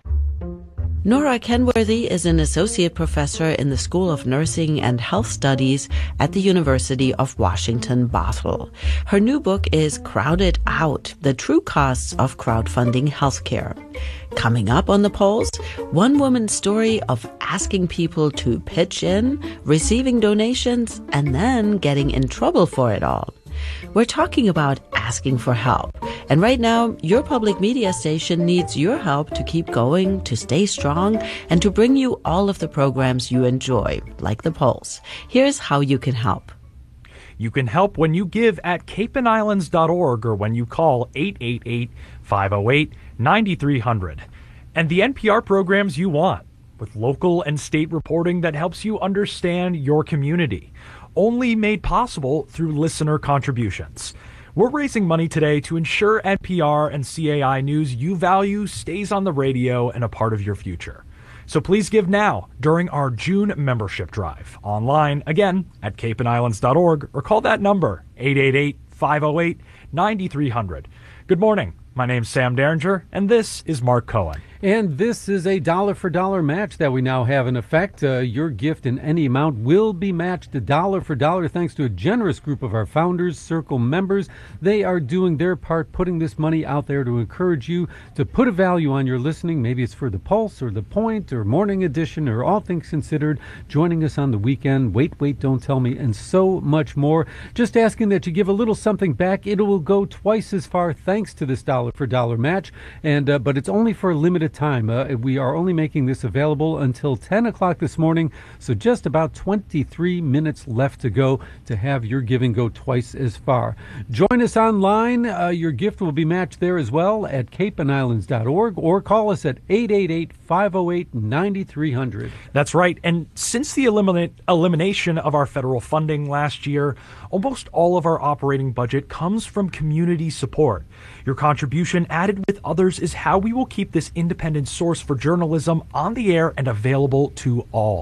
Nora Kenworthy is an associate professor in the School of Nursing and Health Studies at the University of Washington, Bothell. Her new book is Crowded Out: The True Costs of Crowdfunding Healthcare. Coming up on the polls, one woman's story of asking people to pitch in, receiving donations, and then getting in trouble for it all. We're talking about asking for help. And right now, your public media station needs your help to keep going, to stay strong, and to bring you all of the programs you enjoy, like the polls. Here's how you can help. You can help when you give at cape and islands dot org or when you call eight eight eight, five oh eight, nine three hundred. And the N P R programs you want, with local and state reporting that helps you understand your community, only made possible through listener contributions. We're raising money today to ensure N P R and C A I news you value stays on the radio and a part of your future. So please give now during our June membership drive. Online, again, at cape and islands dot org, or call that number, eight eight eight, five oh eight, nine three hundred. Good morning. My name's Sam Derringer, and this is Mark Cohen. And this is a dollar-for-dollar match that we now have in effect. Uh, your gift in any amount will be matched a dollar for dollar thanks to a generous group of our Founders Circle members. They are doing their part, putting this money out there to encourage you to put a value on your listening. Maybe it's for the Pulse or the Point or Morning Edition or All Things Considered, joining us on the weekend, Wait, Wait, Don't Tell Me, and so much more. Just asking that you give a little something back. It will go twice as far thanks to this dollar-for-dollar match, and uh, but it's only for a limited time. Uh, we are only making this available until ten o'clock this morning, so just about twenty-three minutes left to go to have your giving go twice as far. Join us online. Uh, your gift will be matched there as well at cape and islands dot org, or call us at eight eight eight, five oh eight, nine three hundred. That's right. And since the eliminate, elimination of our federal funding last year, almost all of our operating budget comes from community support. Your contribution, added with others, is how we will keep this independent source for journalism on the air and available to all.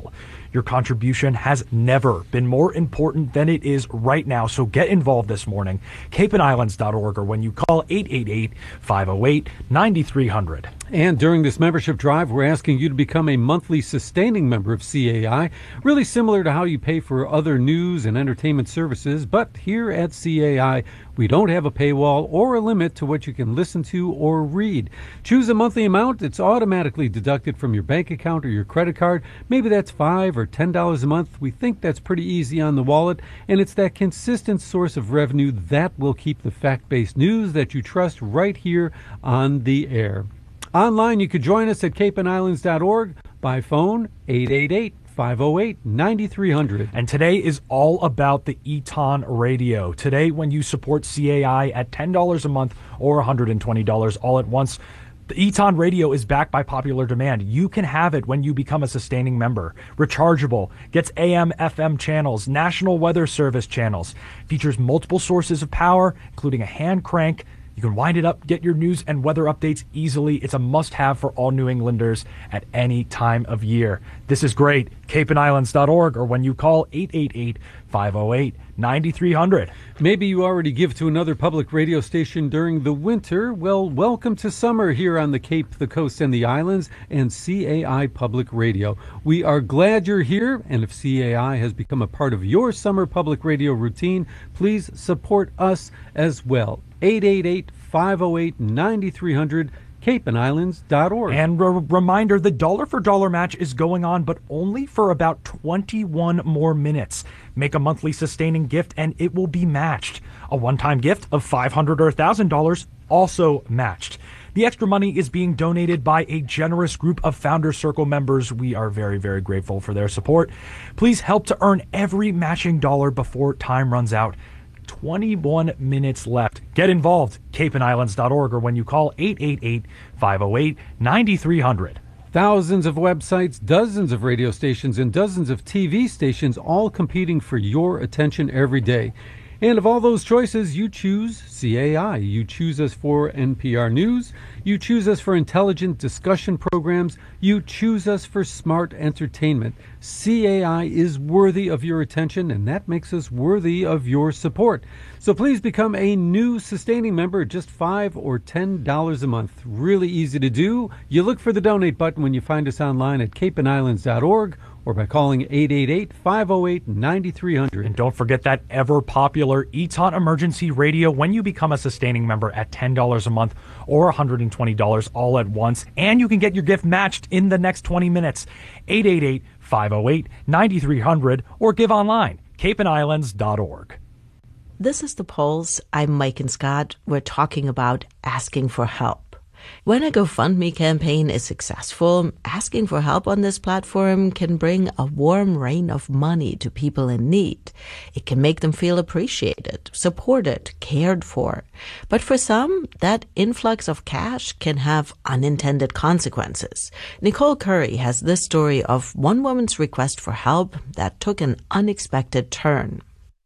Your contribution has never been more important than it is right now, so get involved this morning. cape and islands dot org or when you call eight eight eight, five oh eight, nine three hundred. And during this membership drive, we're asking you to become a monthly sustaining member of C A I, really similar to how you pay for other news and entertainment services. But here at C A I, we don't have a paywall or a limit to what you can listen to or read. Choose a monthly amount. It's automatically deducted from your bank account or your credit card. Maybe that's five dollars or ten dollars a month. We think that's pretty easy on the wallet, and it's that consistent source of revenue that will keep the fact-based news that you trust right here on the air. Online, you could join us at cape and islands dot org. By phone, eight eight eight, five oh eight, nine three hundred. And today is all about the Eton Radio. Today, when you support C A I at ten dollars a month or one hundred twenty dollars all at once, the Eton Radio is backed by popular demand. You can have it when you become a sustaining member. Rechargeable, gets A M, F M channels, National Weather Service channels, features multiple sources of power, including a hand crank. You can wind it up, get your news and weather updates easily. It's a must-have for all New Englanders at any time of year. This is great. cape and islands dot org or when you call eight eight eight, five oh eight, nine three hundred. Maybe you already give to another public radio station during the winter. Well, welcome to summer here on the Cape, the Coast, and the Islands and C A I Public Radio. We are glad you're here, and if C A I has become a part of your summer public radio routine, please support us as well. eight eight eight, five oh eight, nine three hundred, cape and islands dot org. And a reminder, the dollar for dollar match is going on, but only for about twenty-one more minutes. Make a monthly sustaining gift and it will be matched. A one-time gift of five hundred dollars or one thousand dollars also matched. The extra money is being donated by a generous group of Founder Circle members. We are very, very grateful for their support. Please help to earn every matching dollar before time runs out. twenty-one minutes left. Get involved, cape and islands dot org or when you call eight eight eight, five oh eight, nine three hundred. Thousands of websites, dozens of radio stations, and dozens of T V stations all competing for your attention every day. And of all those choices, you choose C A I. You choose us for N P R News. You choose us for intelligent discussion programs. You choose us for smart entertainment. C A I is worthy of your attention, and that makes us worthy of your support. So please become a new sustaining member at just five dollars or ten dollars a month. Really easy to do. You look for the donate button when you find us online at cape and islands dot org or by calling eight eight eight, five oh eight, nine three hundred. And don't forget that ever-popular Eton Emergency Radio when you become a sustaining member at ten dollars a month or one hundred twenty dollars all at once. And you can get your gift matched in the next twenty minutes. eight eight eight, five oh eight, nine three hundred or give online, cape and islands dot org. This is The Pulse. I'm Mike and Scott. We're talking about asking for help. When a GoFundMe campaign is successful, asking for help on this platform can bring a warm rain of money to people in need. It can make them feel appreciated, supported, cared for. But for some, that influx of cash can have unintended consequences. Nicole Curry has this story of one woman's request for help that took an unexpected turn.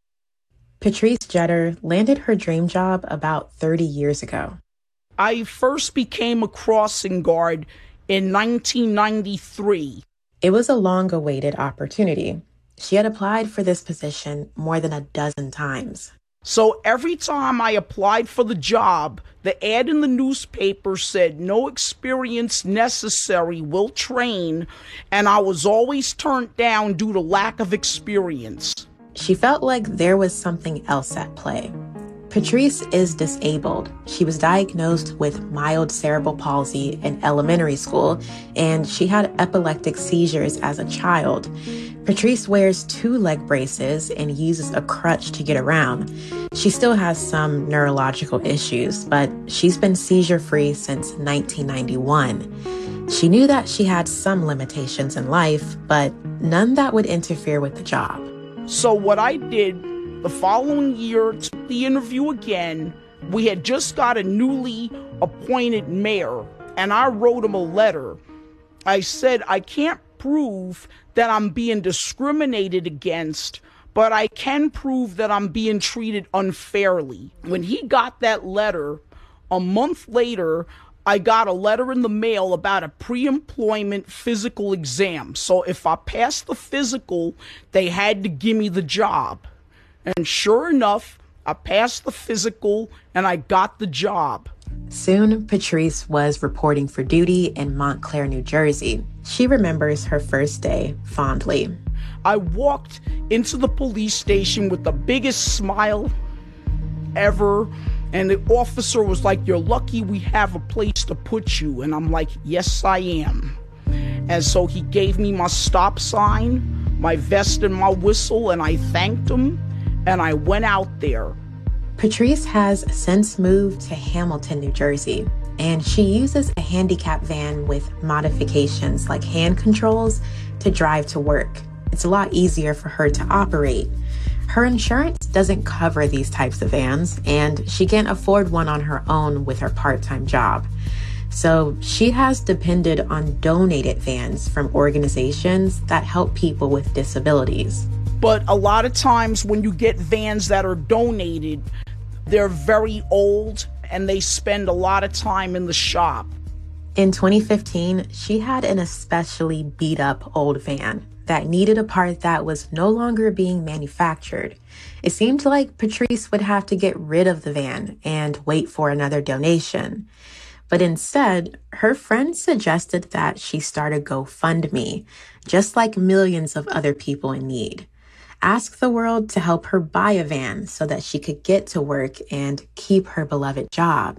Patrice Jetter landed her dream job about thirty years ago. I first became a crossing guard in nineteen ninety-three. It was a long-awaited opportunity. She had applied for this position more than a dozen times. So every time I applied for the job, the ad in the newspaper said no experience necessary, will train, and I was always turned down due to lack of experience. She felt like there was something else at play. Patrice is disabled. She was diagnosed with mild cerebral palsy in elementary school, and she had epileptic seizures as a child. Patrice wears two leg braces and uses a crutch to get around. She still has some neurological issues, but she's been seizure-free since nineteen ninety-one. She knew that she had some limitations in life, but none that would interfere with the job. So what I did the following year, took the interview again. We had just got a newly appointed mayor, and I wrote him a letter. I said, I can't prove that I'm being discriminated against, but I can prove that I'm being treated unfairly. When he got that letter, a month later, I got a letter in the mail about a pre-employment physical exam. So if I passed the physical, they had to give me the job. And sure enough, I passed the physical and I got the job. Soon, Patrice was reporting for duty in Montclair, New Jersey. She remembers her first day fondly. I walked into the police station with the biggest smile ever. And the officer was like, "You're lucky we have a place to put you." And I'm like, "Yes, I am." And so he gave me my stop sign, my vest and my whistle, and I thanked him, and I went out there. Patrice has since moved to Hamilton, New Jersey, and she uses a handicap van with modifications like hand controls to drive to work. It's a lot easier for her to operate. Her insurance doesn't cover these types of vans, and she can't afford one on her own with her part-time job. So she has depended on donated vans from organizations that help people with disabilities. But a lot of times when you get vans that are donated, they're very old and they spend a lot of time in the shop. In twenty fifteen, she had an especially beat up old van that needed a part that was no longer being manufactured. It seemed like Patrice would have to get rid of the van and wait for another donation. But instead, her friends suggested that she start a GoFundMe, just like millions of other people in need. Ask the world to help her buy a van so that she could get to work and keep her beloved job.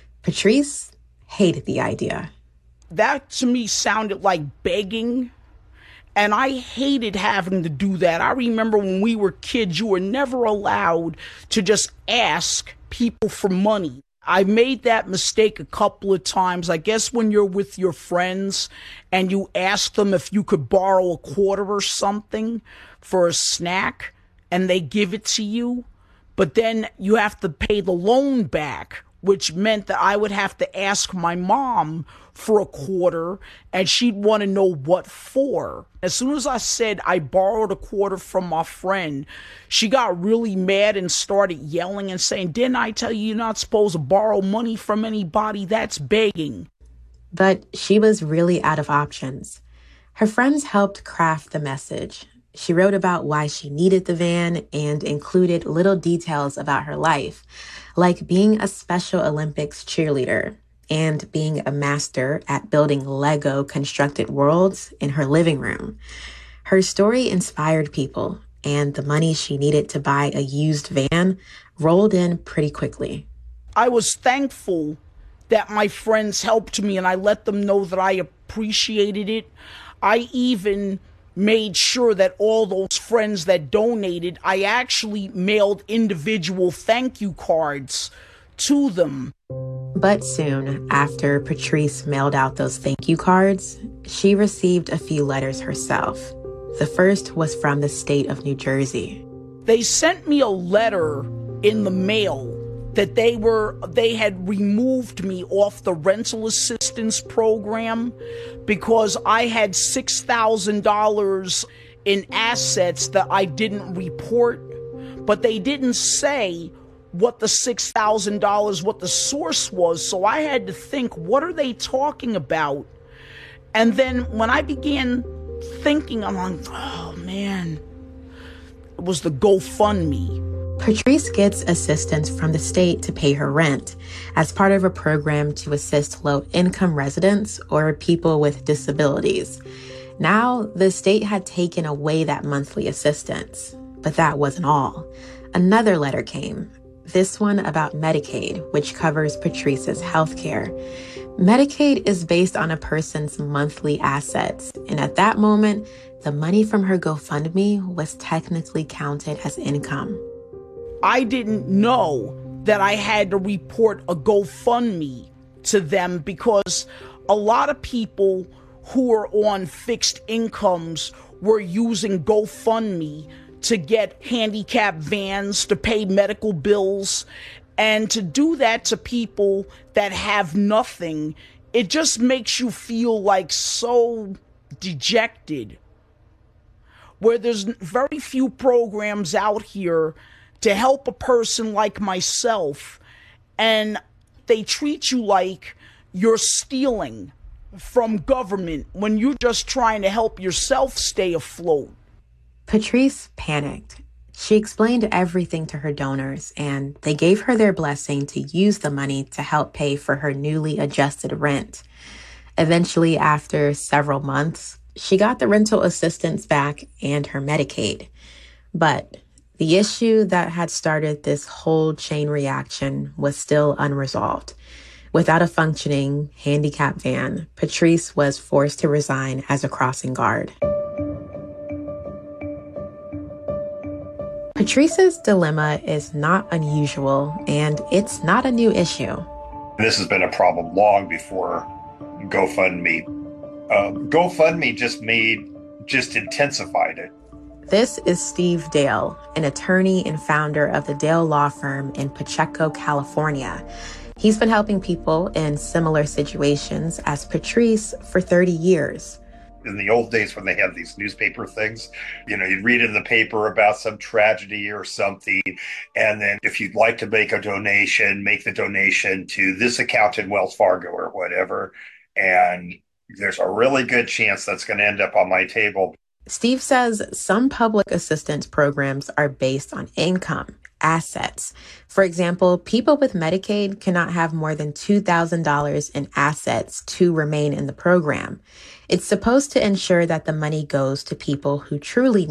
Patrice hated the idea. That to me sounded like begging. And I hated having to do that. I remember when we were kids, you were never allowed to just ask people for money. I made that mistake a couple of times. I guess when you're with your friends and you ask them if you could borrow a quarter or something for a snack and they give it to you, but then you have to pay the loan back, which meant that I would have to ask my mom for a quarter, and she'd want to know what for. As soon as I said I borrowed a quarter from my friend, she got really mad and started yelling and saying, "Didn't I tell you you're not supposed to borrow money from anybody? That's begging." But she was really out of options. Her friends helped craft the message. She wrote about why she needed the van and included little details about her life, like being a Special Olympics cheerleader and being a master at building Lego constructed worlds in her living room. Her story inspired people, and the money she needed to buy a used van rolled in pretty quickly. I was thankful that my friends helped me, and I let them know that I appreciated it. I even made sure that all those friends that donated, I actually mailed individual thank you cards to them. But soon after Patrice mailed out those thank you cards, she received a few letters herself. The first was from the state of New Jersey. They sent me a letter in the mail that they were they had removed me off the rental assistance program because I had six thousand dollars in assets that I didn't report, but they didn't say what the six thousand dollars, what the source was. So I had to think, what are they talking about? And then when I began thinking, I'm like, oh man, it was the GoFundMe. Patrice gets assistance from the state to pay her rent as part of a program to assist low-income residents or people with disabilities. Now, the state had taken away that monthly assistance, but that wasn't all. Another letter came, this one about Medicaid, which covers Patrice's health care. Medicaid is based on a person's monthly assets, and at that moment, the money from her GoFundMe was technically counted as income. I didn't know that I had to report a GoFundMe to them because a lot of people who are on fixed incomes were using GoFundMe to get handicapped vans, to pay medical bills, and to do that to people that have nothing. It just makes you feel like so dejected, where there's very few programs out here to help a person like myself, and they treat you like you're stealing from government when you're just trying to help yourself stay afloat. Patrice panicked. She explained everything to her donors, and they gave her their blessing to use the money to help pay for her newly adjusted rent. Eventually, after several months, she got the rental assistance back and her Medicaid. But the issue that had started this whole chain reaction was still unresolved. Without a functioning handicap van, Patrice was forced to resign as a crossing guard. Patrice's dilemma is not unusual, and it's not a new issue. This has been a problem long before GoFundMe. Um, GoFundMe just made, just intensified it. This is Steve Dale, an attorney and founder of the Dale Law Firm in Pacheco, California. He's been helping people in similar situations as Patrice for thirty years. In the old days when they had these newspaper things, you know, you'd read in the paper about some tragedy or something, and then if you'd like to make a donation, make the donation to this account in Wells Fargo or whatever, and there's a really good chance that's going to end up on my table. Steve says some public assistance programs are based on income, assets. For example, people with Medicaid cannot have more than two thousand dollars in assets to remain in the program. It's supposed to ensure that the money goes to people who truly